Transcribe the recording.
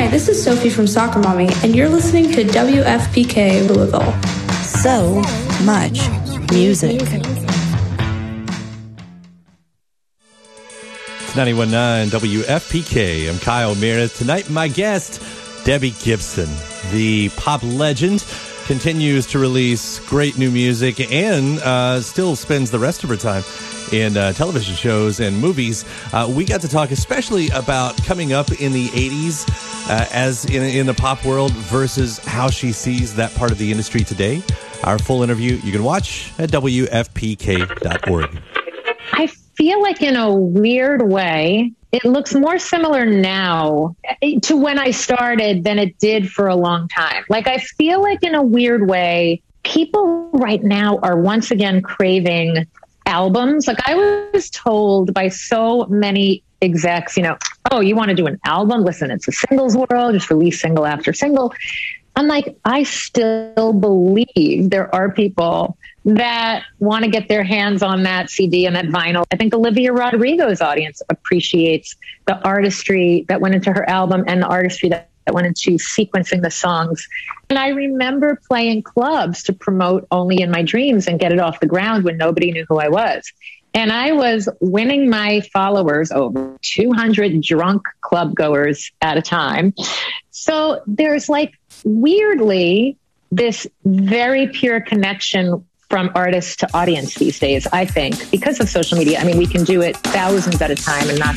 Hi, this is Sophie from Soccer Mommy, and you're listening to WFPK Louisville. So much music. It's 91.9 WFPK. I'm Kyle Meredith. Tonight, my guest, Debbie Gibson, the pop legend, continues to release great new music and still spends the rest of her time in television shows and movies. We got to talk especially about coming up in the 80s as in the pop world versus how she sees that part of the industry today. Our full interview you can watch at WFPK.org. I feel like in a weird way, it looks more similar now to when I started than it did for a long time. Like, I feel like in a weird way, people right now are once again craving albums. Like, I was told by so many execs, oh, you want to do an album? Listen, it's a singles world, just release single after single. I'm like, I still believe there are people that want to get their hands on that CD and that vinyl. I think Olivia Rodrigo's audience appreciates the artistry that went into her album and the artistry that went into sequencing the songs. And I remember playing clubs to promote Only in My Dreams and get it off the ground when nobody knew who I was. And I was winning my followers over 200 drunk club goers at a time. So there's weirdly this very pure connection from artist to audience these days, I think, because of social media. I mean, we can do it thousands at a time and not